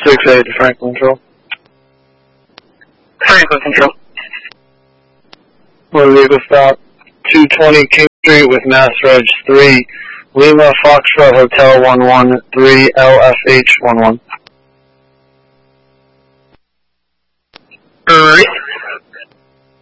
268 to Franklin Control. Franklin Control. Motor vehicle stop 220 King Street with Mass Reg 3, Lima Foxtrot Hotel 113 LFH 11. Alright.